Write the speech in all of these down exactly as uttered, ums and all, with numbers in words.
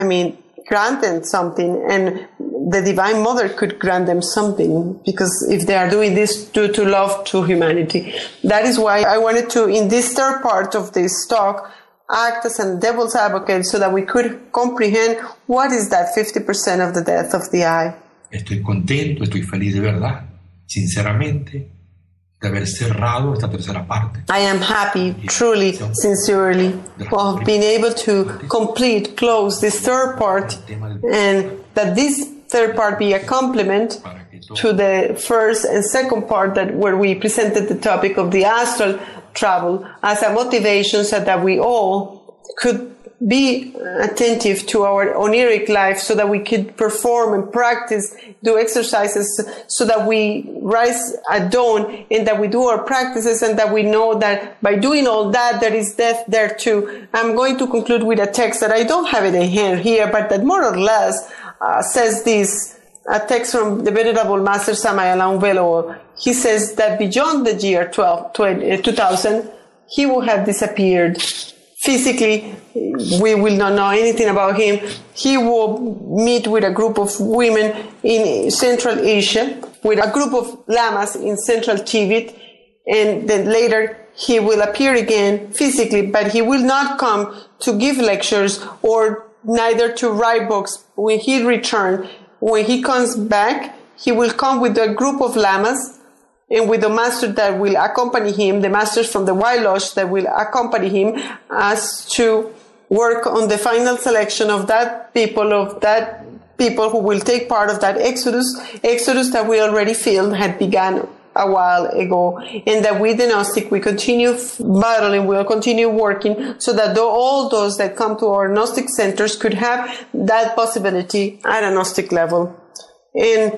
I mean, grant them something, and the Divine Mother could grant them something, because if they are doing this due to love to humanity. That is why I wanted to, in this third part of this talk, act as a devil's advocate so that we could comprehend what is that fifty percent of the death of the eye. Estoy contento, estoy feliz de verdad, sinceramente, de haber cerrado esta tercera parte. I am happy, truly, sincerely, of being able to complete, close this third part, and that this third part be a complement to the first and second part, that where we presented the topic of the astral travel as a motivation, so that we all could be attentive to our oniric life, so that we could perform and practice, do exercises, so that we rise at dawn and that we do our practices, and that we know that by doing all that, there is death there too. I'm going to conclude with a text that I don't have it in hand here, but that more or less uh, says this, a text from the Venerable Master Samael Aun Welo'ol. He says that beyond the year twelve, twenty, two thousand, he will have disappeared. Physically, we will not know anything about him. He will meet with a group of women in Central Asia, with a group of lamas in Central Tibet, and then later he will appear again physically, but he will not come to give lectures or neither to write books. When he returns, when he comes back, he will come with a group of lamas and with the master that will accompany him, the masters from the White Lodge that will accompany him, as to work on the final selection of that people, of that people who will take part of that exodus, exodus that we already feel had begun a while ago, and that we, the Gnostic, we continue battling, we'll continue working, so that all those that come to our Gnostic centers could have that possibility at a Gnostic level. And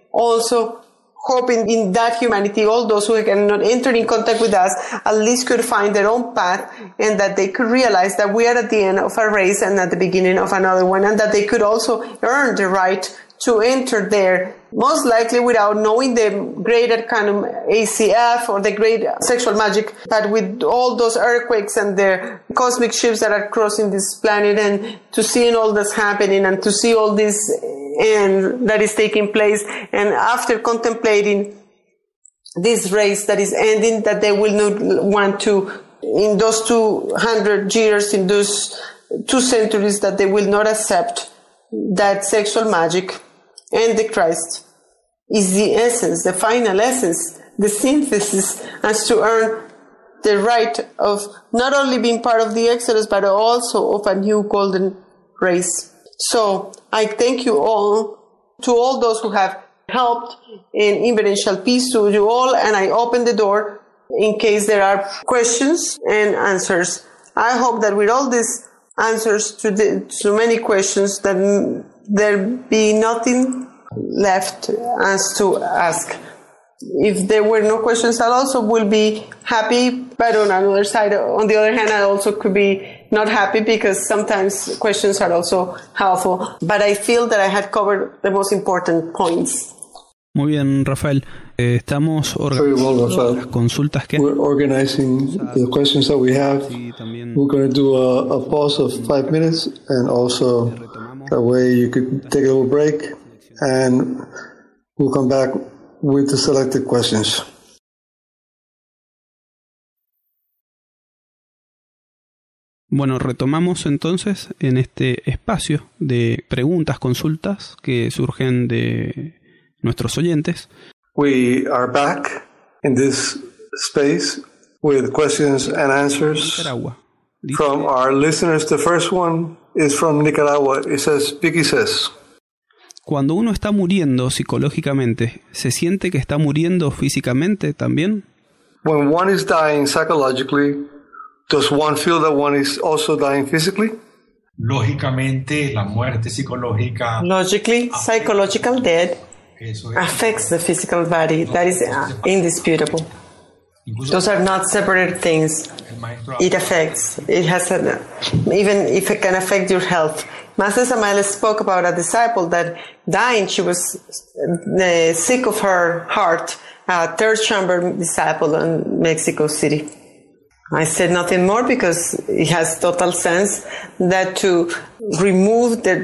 also hoping in that humanity, all those who cannot enter in contact with us, at least could find their own path, and that they could realize that we are at the end of a race and at the beginning of another one, and that they could also earn the right to enter there, most likely without knowing the great arcanum A C F or the great sexual magic, but with all those earthquakes and the cosmic ships that are crossing this planet, and to seeing all this happening and to see all this end that is taking place, and after contemplating this race that is ending, that they will not want to, in those two hundred years, in those two centuries, that they will not accept that sexual magic. And the Christ is the essence, the final essence, the synthesis, as to earn the right of not only being part of the Exodus, but also of a new golden race. So I thank you all, to all those who have helped in Inverential Peace, to you all, and I open the door in case there are questions and answers. I hope that with all these answers to the to many questions, that there be nothing left as to ask. If there were no questions, I also will be happy, but on another side, on the other hand, I also could be not happy, because sometimes questions are also helpful. But I feel that I had covered the most important points. Muy bien, Rafael. Eh, estamos organizando well, las consultas que... We're organizing the questions that we have. We're going to do a, a pause of five minutes, and also that way you could take a little break, and we'll come back with the selected questions. Bueno, retomamos entonces en este espacio de preguntas, consultas que surgen de nuestros oyentes. We are back in this space with questions and answers from our listeners. The first one is from Nicaragua. It says, Vicky says, cuando uno está muriendo psicológicamente, ¿se siente que está muriendo físicamente también? When one is dying psychologically, does one feel that one is also dying physically? Lógicamente, la muerte psicológica... Logically, psychological death affects the physical body. That is indisputable. Those are not separate things. It affects. It has a, even if it can affect your health. Master Samael spoke about a disciple that dying, she was uh, sick of her heart, a third chamber disciple in Mexico City. I said nothing more because it has total sense that to remove the